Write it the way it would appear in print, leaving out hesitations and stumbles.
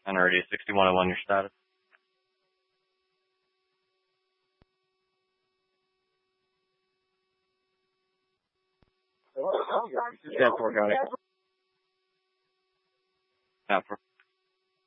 NRD 6101, your status. Stand for, got it. Yeah,